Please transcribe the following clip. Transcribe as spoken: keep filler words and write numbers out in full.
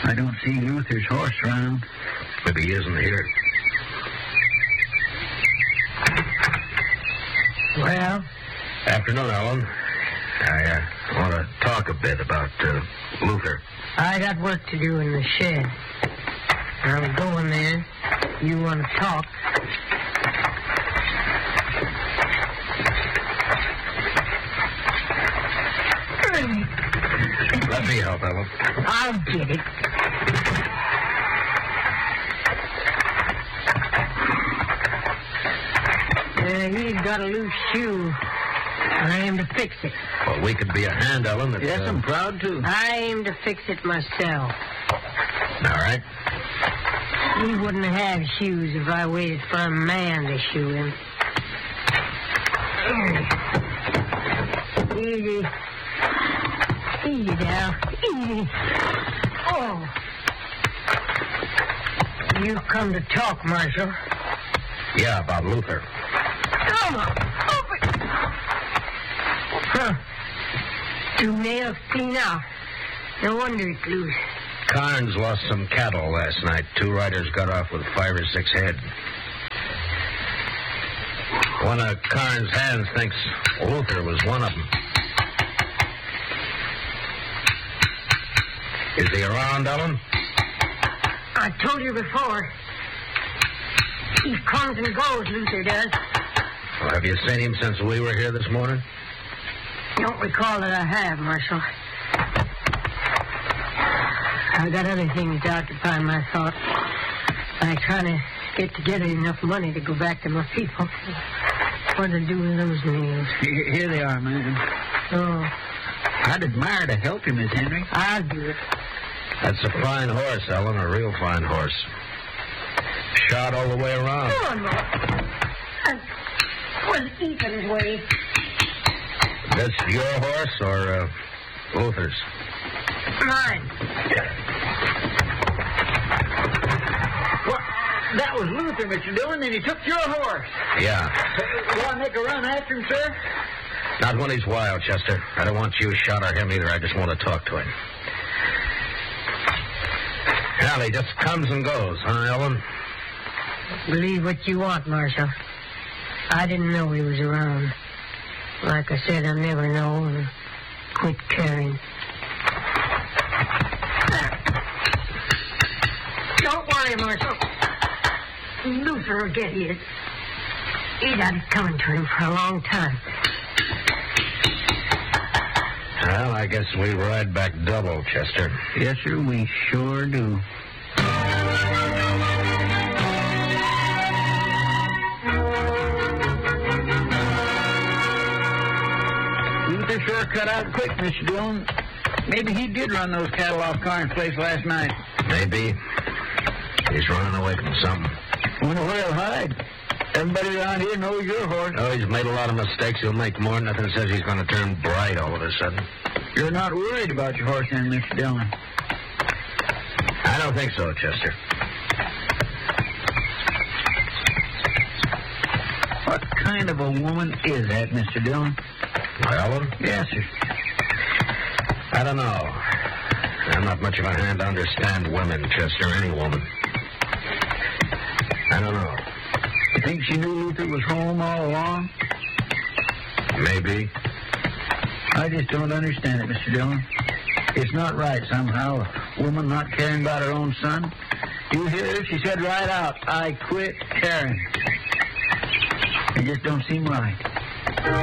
I don't see Luther's horse around. Maybe he isn't here. Well? Afternoon, Ellen. I uh, want to talk a bit about uh, Luther. I got work to do in the shed. I'm going there. You want to talk? Let me help, Ellen. I'll get it. Uh, he's got a loose shoe. I aim to fix it. Well, we could be a hand, Ellen. That, Yes, uh, I'm proud to. I aim to fix it myself. All right. He wouldn't have shoes if I waited for a man to shoe him. Easy. Easy now. Easy. Oh. You come to talk, Marshal. Yeah, about Luther. Come on. Open. Huh. Two nails clean out. No wonder it's loose. Carnes lost some cattle last night. Two riders got off with five or six head. One of Carnes' hands thinks Luther was one of them. Is he around, Ellen? I told you before. He comes and goes, Luther does. Well, have you seen him since we were here this morning? Don't recall that I have, Marshal. I got other things to occupy my thoughts. I'm trying to get together enough money to go back to my people. What to do with those nails? Here, here they are, man. Oh, I'd admire to help you, Miss Henry. I'll do it. That's a fine horse, Ellen, a real fine horse. Shot all the way around. Come on, Mark. I was Ethan's way. This your horse or uh, Luther's? Mine. What? That was Luther, Mister Dillon, and he took your horse. Yeah. You want to make a run after him, sir? Not when he's wild, Chester. I don't want you shot or him either. I just want to talk to him. Well, he just comes and goes, huh, Ellen? Believe what you want, Marshal. I didn't know he was around. Like I said, I never know and quit caring. Don't worry, Marshal. Luther will get his. He'd had it coming to him for a long time. Well, I guess we ride back double, Chester. Yes, sir, we sure do. Luther sure cut out quick, Mister Dillon. Maybe he did run those cattle off Carnes' place last night. Maybe. He's running away from something. Wonder where he'll hide. Everybody around here knows your horse. Oh, he's made a lot of mistakes. He'll make more. Nothing says he's going to turn bright all of a sudden. You're not worried about your horse then, Mister Dillon? I don't think so, Chester. What kind of a woman is that, Mister Dillon? Ellen? Yes, sir. I don't know. I'm not much of a hand to understand women, Chester, any woman. I don't know. You think she knew Luther was home all along? Maybe. I just don't understand it, Mister Dillon. It's not right somehow, a woman not caring about her own son. Do you hear her? She said right out, I quit caring. It just don't seem right.